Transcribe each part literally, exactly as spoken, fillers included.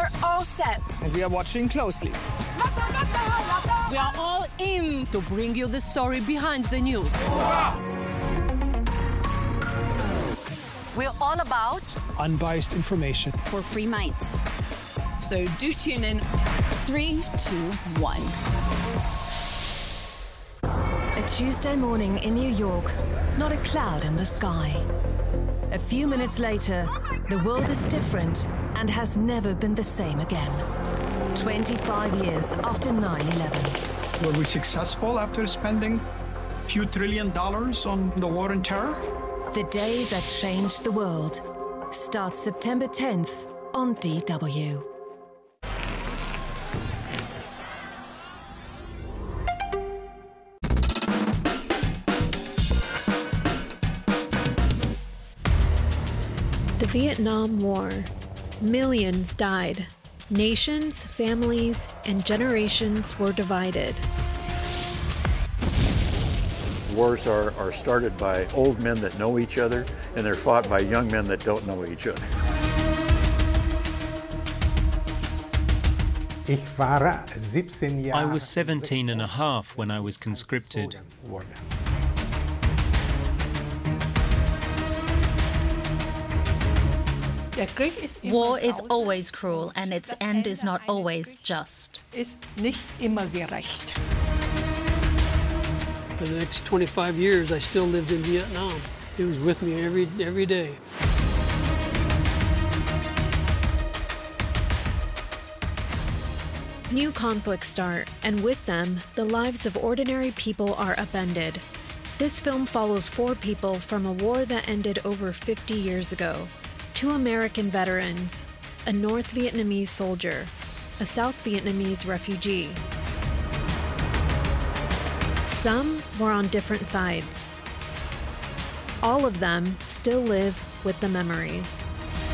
We're all set. And we are watching closely. We are all in to bring you the story behind the news. We're all about unbiased information for free minds. So do tune in. Three, two, one. A Tuesday morning in New York, not a cloud in the sky. A few minutes later, the world is different and has never been the same again. twenty-five years after nine eleven. Were we successful after spending a few trillion dollars on the war on terror? The day that changed the world starts September tenth on D W. The Vietnam War. Millions died. Nations, families, and generations were divided. Wars are, are started by old men that know each other, and they're fought by young men that don't know each other. I was seventeen and a half when I was conscripted. War is always cruel, and its end is not always just. For the next twenty-five years, I still lived in Vietnam. It was with me every, every day. New conflicts start, and with them, the lives of ordinary people are upended. This film follows four people from a war that ended over fifty years ago. Two American veterans, a North Vietnamese soldier, a South Vietnamese refugee. Some were on different sides. All of them still live with the memories.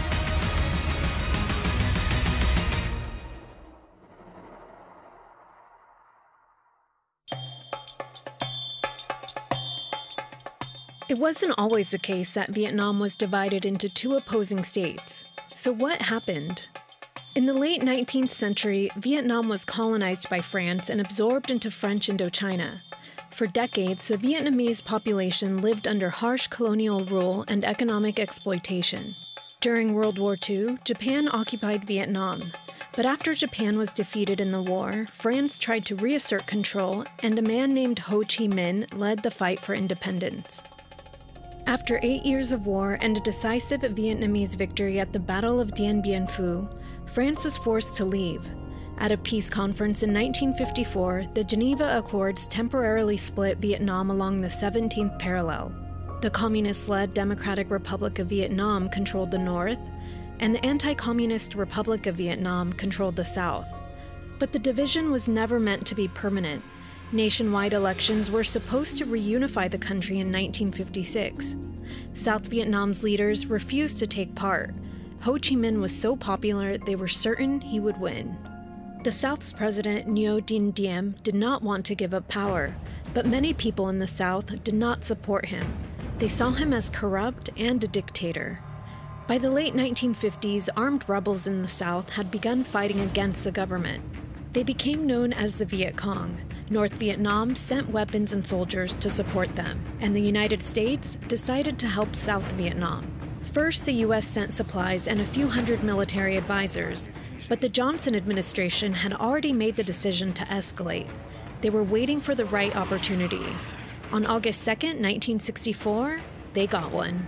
It wasn't always the case that Vietnam was divided into two opposing states. So what happened? In the late nineteenth century, Vietnam was colonized by France and absorbed into French Indochina. For decades, the Vietnamese population lived under harsh colonial rule and economic exploitation. During World War Two, Japan occupied Vietnam. But after Japan was defeated in the war, France tried to reassert control, and a man named Ho Chi Minh led the fight for independence. After eight years of war and a decisive Vietnamese victory at the Battle of Dien Bien Phu, France was forced to leave. At a peace conference in nineteen fifty-four, the Geneva Accords temporarily split Vietnam along the seventeenth parallel. The communist-led Democratic Republic of Vietnam controlled the north, and the anti-communist Republic of Vietnam controlled the south. But the division was never meant to be permanent. Nationwide elections were supposed to reunify the country in nineteen fifty-six. South Vietnam's leaders refused to take part. Ho Chi Minh was so popular, they were certain he would win. The South's president, Ngo Dinh Diem, did not want to give up power, but many people in the South did not support him. They saw him as corrupt and a dictator. By the late nineteen fifties, armed rebels in the South had begun fighting against the government. They became known as the Viet Cong. North Vietnam sent weapons and soldiers to support them, and the United States decided to help South Vietnam. First, the U S sent supplies and a few hundred military advisors, but the Johnson administration had already made the decision to escalate. They were waiting for the right opportunity. On August second, nineteen sixty-four, they got one.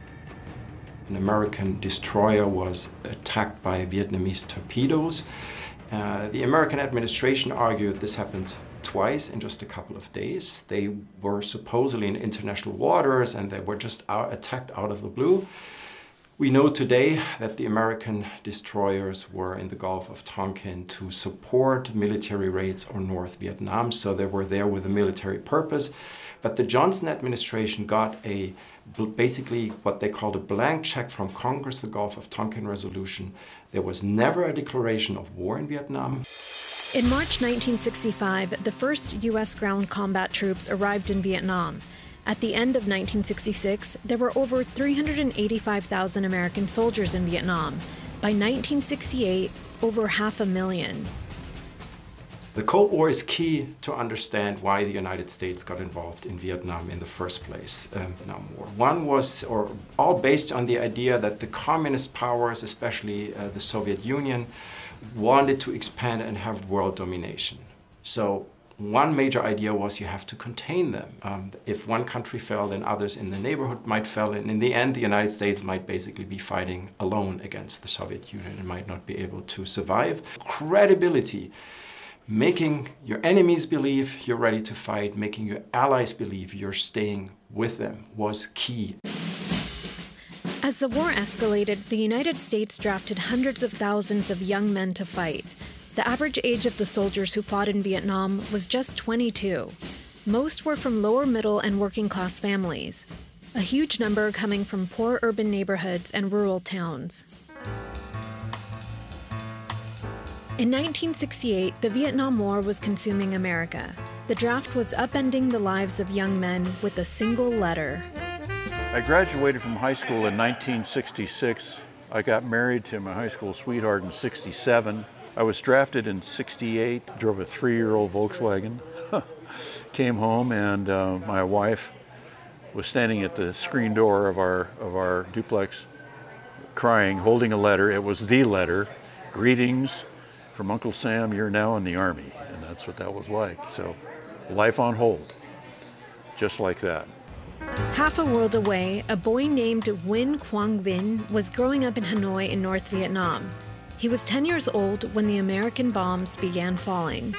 An American destroyer was attacked by Vietnamese torpedoes. Uh, the American administration argued this happened twice in just a couple of days. They were supposedly in international waters and they were just out, attacked out of the blue. We know today that the American destroyers were in the Gulf of Tonkin to support military raids on North Vietnam, so they were there with a military purpose. But the Johnson administration got a basically what they called a blank check from Congress, the Gulf of Tonkin Resolution. There was never a declaration of war in Vietnam. In March nineteen sixty-five, the first U S ground combat troops arrived in Vietnam. At the end of nineteen sixty-six, there were over three hundred eighty-five thousand American soldiers in Vietnam. By nineteen sixty-eight, over half a million. The Cold War is key to understand why the United States got involved in Vietnam in the first place. Um, Vietnam War. One was, or all based on the idea that the communist powers, especially uh, the Soviet Union, wanted to expand and have world domination. So one major idea was you have to contain them. Um, if one country fell, then others in the neighborhood might fall, and in the end, the United States might basically be fighting alone against the Soviet Union and might not be able to survive. Credibility, making your enemies believe you're ready to fight, making your allies believe you're staying with them, was key. As the war escalated, the United States drafted hundreds of thousands of young men to fight. The average age of the soldiers who fought in Vietnam was just twenty-two. Most were from lower middle and working class families, a huge number coming from poor urban neighborhoods and rural towns. In nineteen sixty-eight, the Vietnam War was consuming America. The draft was upending the lives of young men with a single letter. I graduated from high school in nineteen sixty-six. I got married to my high school sweetheart in sixty-seven. I was drafted in sixty-eight, drove a three-year-old Volkswagen, came home, and uh, my wife was standing at the screen door of our, of our duplex, crying, holding a letter. It was the letter, "Greetings from Uncle Sam, you're now in the Army." And that's what that was like. So, life on hold, just like that. Half a world away, a boy named Nguyen Quang Vinh was growing up in Hanoi in North Vietnam. He was ten years old when the American bombs began falling.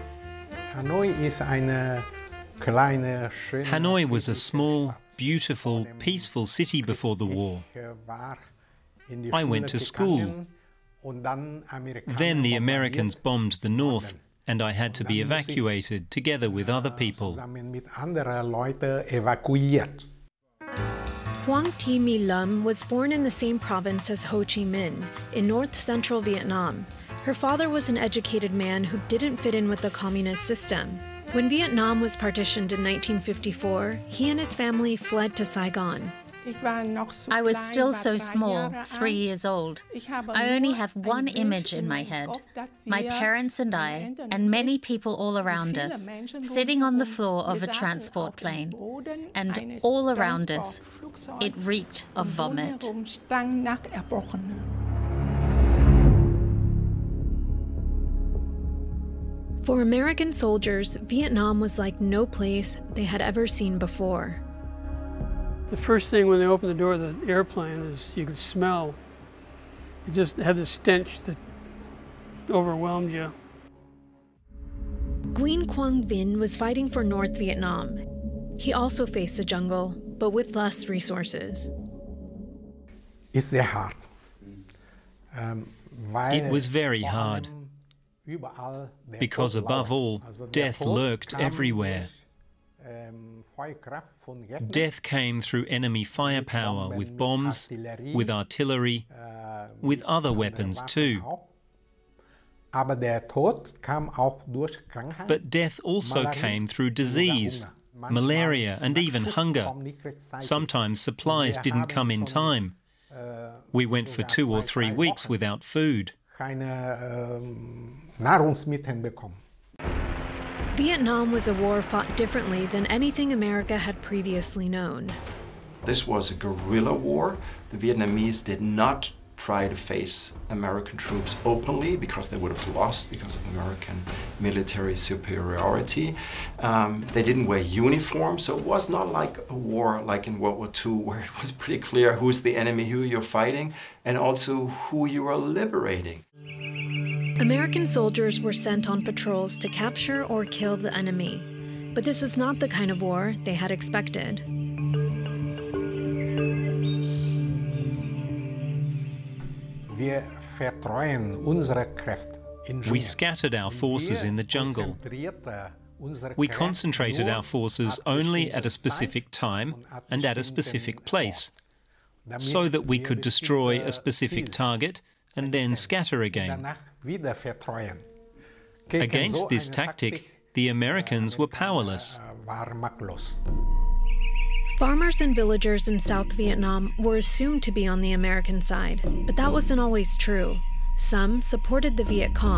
Hanoi was a small, beautiful, peaceful city before the war. I went to school. Then the Americans bombed the north, and I had to be evacuated together with other people. Quang Thi My Lum was born in the same province as Ho Chi Minh, in north-central Vietnam. Her father was an educated man who didn't fit in with the communist system. When Vietnam was partitioned in nineteen fifty-four, he and his family fled to Saigon. I was still so small, three years old. I only have one image in my head. My parents and I, and many people all around us, sitting on the floor of a transport plane. And all around us, it reeked of vomit. For American soldiers, Vietnam was like no place they had ever seen before. The first thing when they opened the door of the airplane is you could smell. It just had the stench that overwhelmed you. Nguyen Quang Vinh was fighting for North Vietnam. He also faced the jungle, but with less resources. It's hard. Um, it was very hard. Because above all, death lurked everywhere. Death came through enemy firepower with bombs, with artillery, with other weapons too. But death also came through disease, malaria, and even hunger. Sometimes supplies didn't come in time. We went for two or three weeks without food. Vietnam was a war fought differently than anything America had previously known. This was a guerrilla war. The Vietnamese did not try to face American troops openly because they would have lost because of American military superiority. Um, they didn't wear uniforms, so it was not like a war like in World War Two where it was pretty clear who's the enemy, who you're fighting, and also who you are liberating. American soldiers were sent on patrols to capture or kill the enemy, but this was not the kind of war they had expected. We scattered our forces in the jungle. We concentrated our forces only at a specific time and at a specific place, so that we could destroy a specific target and then scatter again. Against this tactic, the Americans were powerless. Farmers and villagers in South Vietnam were assumed to be on the American side, but that wasn't always true. Some supported the Viet Cong.